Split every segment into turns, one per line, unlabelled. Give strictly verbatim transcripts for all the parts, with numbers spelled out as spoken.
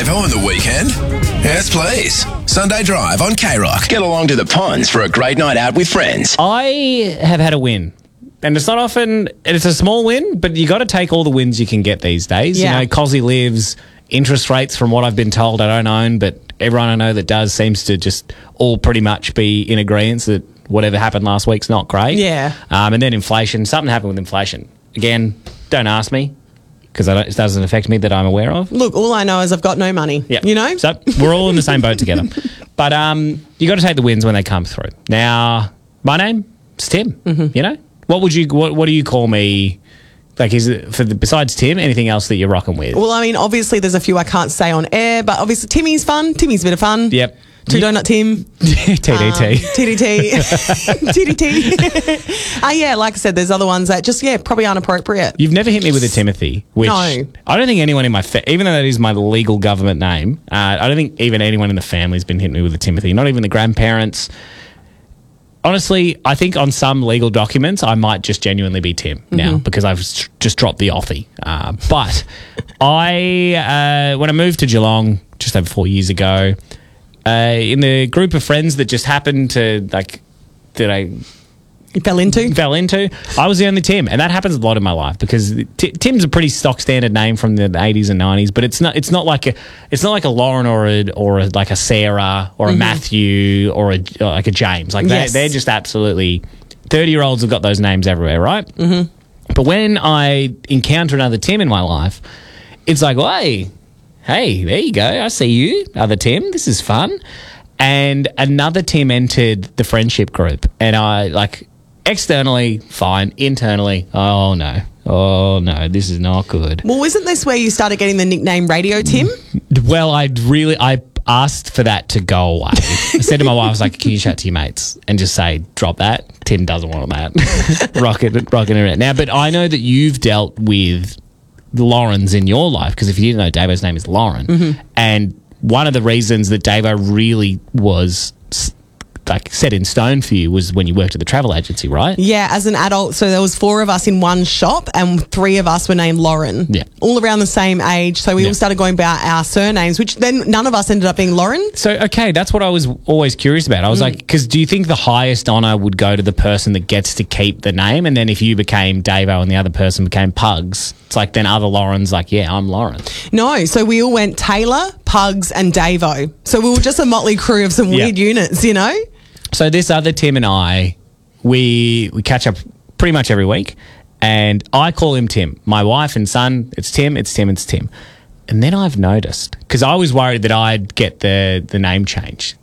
Davo on the weekend? Yes, please. Sunday Drive on K-Rock.
Get along to the ponds for a great night out with friends.
I have had a win. And it's not often, it's a small win, but you got to take all the wins you can get these days.
Yeah.
You know, Cozzy lives, interest rates from what I've been told I don't own, but everyone I know that does seems to just all pretty much be in agreement that whatever happened last week's not great.
Yeah.
Um, and then inflation, something happened with inflation. Again, don't ask me because it doesn't affect me that I'm aware of.
Look, all I know is I've got no money.
Yeah.
You know?
So we're all in the same boat together. But um, you got to take the wins when they come through. Now, my name is Tim,
Mm-hmm.
you know? What would you, what, what do you call me? Like, is it, for the, besides Tim, anything else that you're rocking with?
Well, I mean, obviously there's a few I can't say on air, but obviously Timmy's fun. Timmy's a bit of fun.
Yep.
Two Donut Tim.
T D T.
Um, T D T. T D T. Uh, yeah, like I said, there's other ones that just, yeah, probably aren't appropriate.
You've never hit me with a Timothy, which
No.
I don't think anyone in my, fa- even though that is my legal government name, uh, I don't think even anyone in the family's been hitting me with a Timothy, not even the grandparents. Honestly, I think on some legal documents, I might just genuinely be Tim now because I've s- just dropped the Offie. Uh, but I, uh, when I moved to Geelong just over four years ago, uh, in the group of friends that just happened to, like, that I
You fell into?
fell into, I was the only Tim, and that happens a lot in my life because T- Tim's a pretty stock standard name from the eighties and nineties, but it's not. It's not like a. It's not like a Lauren or a or a, like a Sarah or a Matthew or a or like a James. Like
Yes.
they they're just absolutely thirty year olds have got those names everywhere, right? Mm-hmm. But when I encounter another Tim in my life, it's like, well, hey, hey, there you go. I see you, other Tim. This is fun. And another Tim entered the friendship group, and I like. Externally, fine. Internally, oh no. Oh no, this is not good.
Well, isn't this where you started getting the nickname Radio Tim?
Well, I really, I asked for that to go away. I said to my wife, I was like, can you chat to your mates and just say, drop that? Tim doesn't want that. rock it, rocking it now. But I know that you've dealt with Laurens in your life, because if you didn't know, Davo's name is Lauren. Mm-hmm. And one of the reasons that Davo really was like set in stone for you was when you worked at the travel agency, right?
Yeah, as an adult. So there was four of us in one shop and three of us were named Lauren.
Yeah.
All around the same age. So we
Yeah.
all started going by our surnames, which then none of us ended up being Lauren.
So, okay, that's what I was always curious about. I was like, because do you think the highest honour would go to the person that gets to keep the name? And then if you became Davo and the other person became Pugs, it's like then other Laurens like, yeah, I'm Lauren.
No, so we all went Taylor, Pugs and Davo. So we were just a motley crew of some
Yeah.
weird units, you know?
So this other Tim and I, we we catch up pretty much every week, and I call him Tim. My wife and son, it's Tim, it's Tim, it's Tim. And then I've noticed, because I was worried that I'd get the, the name change.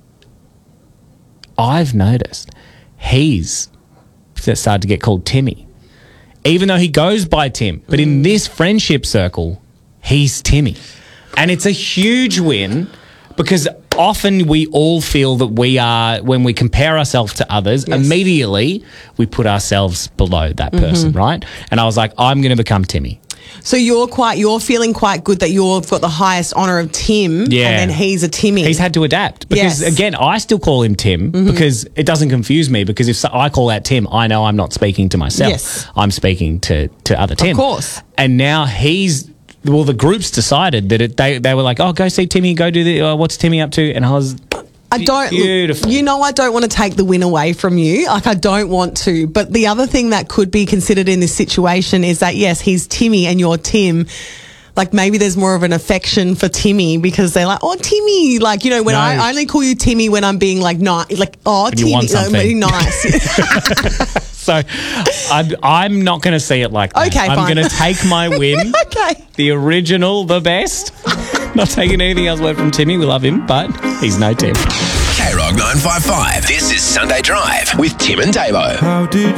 I've noticed he's started to get called Timmy, even though he goes by Tim. But in this friendship circle, he's Timmy. And it's a huge win because often we all feel that we are, when we compare ourselves to others,
Yes.
immediately we put ourselves below that person, right? And I was like, I'm going to become Timmy.
So you're quite, you're feeling quite good that you've got the highest honour of Tim,
Yeah.
and then he's a Timmy.
He's had to adapt because,
Yes.
again, I still call him Tim because it doesn't confuse me, because if so- I call out Tim, I know I'm not speaking to myself.
Yes.
I'm speaking to, to other Tim.
course.
And now he's, well, the group's decided that it, they, they were like, oh, go see Timmy, go do the, uh, what's Timmy up to? And I was...
I don't.
Beautiful.
You know, I don't want to take the win away from you. Like, I don't want to. But the other thing that could be considered in this situation is that, yes, he's Timmy and you're Tim. Like, maybe there's more of an affection for Timmy because they're like, oh, Timmy. Like, you know, when
No.
I, I only call you Timmy when I'm being like, nice. Like, oh,
When you
Timmy.
want
like,
something.
being nice.
So I'm, I'm not going to see it like that.
Okay,
I'm
fine.
going to take my win.
Okay.
The original, the best. Not taking anything else away from Timmy. We love him, but he's no Tim.
K-Rock nine five five. This is Sunday Drive with Tim and Davo.
How did